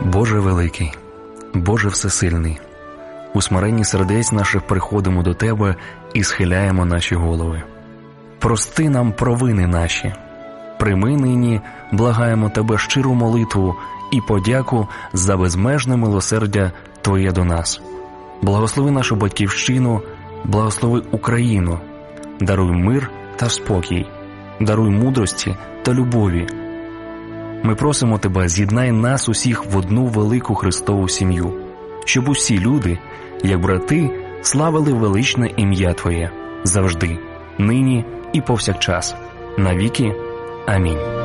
Боже великий, Боже всесильний, у смиренні сердець наших приходимо до Тебе і схиляємо наші голови. Прости нам провини наші. Прийми нині, благаємо Тебе, щиру молитву і подяку за безмежне милосердя Твоє до нас. Благослови нашу Батьківщину, благослови Україну, даруй мир та спокій, даруй мудрості та любові. Ми просимо Тебе, з'єднай нас усіх в одну велику Христову сім'ю, щоб усі люди, як брати, славили величне ім'я Твоє завжди, нині і повсякчас, навіки. Амінь.